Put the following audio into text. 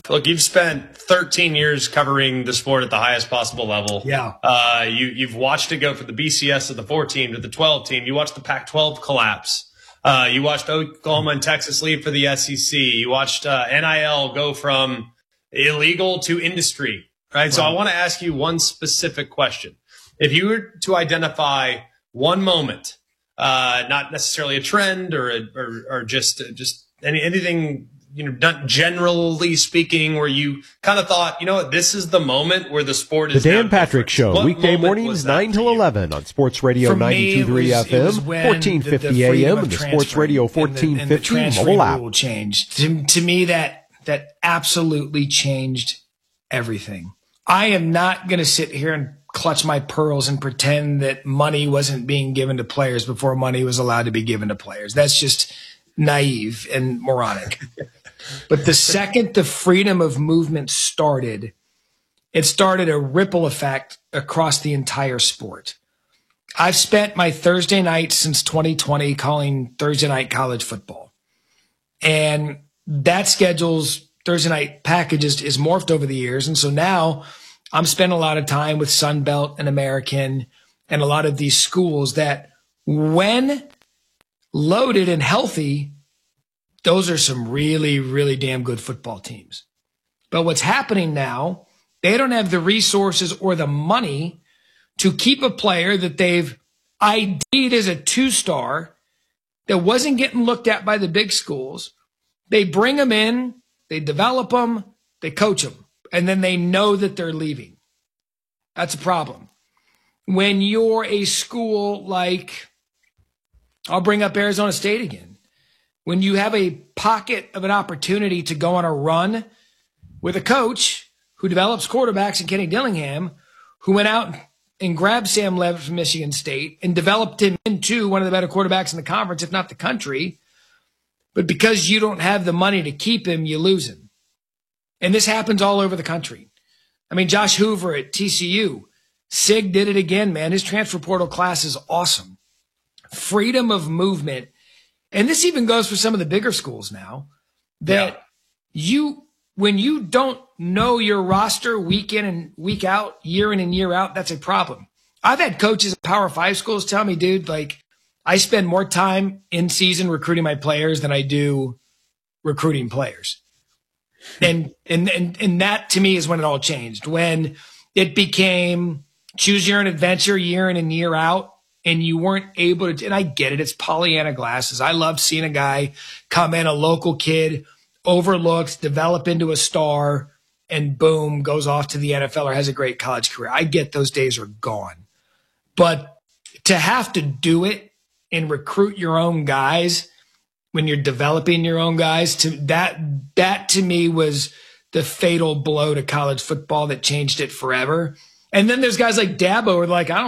Look, you've spent 13 years covering the sport at the highest possible level. Yeah. You've watched it go from the BCS to the 4-team to the 12-team. You watched the Pac-12 collapse. You watched Oklahoma and Texas leave for the SEC. You watched NIL go from illegal to industry, right? So I want to ask you one specific question. If you were to identify one moment, not necessarily a trend or just anything, not generally speaking, where you kind of thought, you know what, this is the moment where the sport is. The Dan Patrick Show, weekday mornings 9 till 11 on Sports Radio 92.3 FM, 1450 AM, and the Sports Radio 1450 mobile app. Rule changed. To me, that absolutely changed everything. I am not going to sit here and clutch my pearls and pretend that money wasn't being given to players before money was allowed to be given to players. That's just naive and moronic. But the second the freedom of movement started, it started a ripple effect across the entire sport. I've spent my Thursday night since 2020 calling Thursday night college football. And that schedule's Thursday night packages is morphed over the years. And so now I'm spending a lot of time with Sunbelt and American and a lot of these schools that when loaded and healthy, those are some really, really damn good football teams. But what's happening now, they don't have the resources or the money to keep a player that they've ID'd as a 2-star that wasn't getting looked at by the big schools. They bring them in, they develop them, they coach them, and then they know that they're leaving. That's a problem. When you're a school like, I'll bring up Arizona State again. When you have a pocket of an opportunity to go on a run with a coach who develops quarterbacks in Kenny Dillingham, who went out and grabbed Sam Levitt from Michigan State and developed him into one of the better quarterbacks in the conference, if not the country. But because you don't have the money to keep him, you lose him. And this happens all over the country. I mean, Josh Hoover at TCU, Sig did it again, man. His transfer portal class is awesome. Freedom of movement. And this even goes for some of the bigger schools now, that when you don't know your roster week in and week out, year in and year out, that's a problem. I've had coaches at Power 5 schools tell me, dude, like, I spend more time in season recruiting my players than I do recruiting players. And that to me is when it all changed. When it became choose your own adventure year in and year out, and you weren't able to, and I get it, it's Pollyanna glasses. I love seeing a guy come in, a local kid, overlooked, develop into a star, and boom, goes off to the NFL or has a great college career. I get those days are gone. But to have to do it and recruit your own guys when you're developing your own guys, that to me was the fatal blow to college football that changed it forever. And then there's guys like Dabo who are like, I don't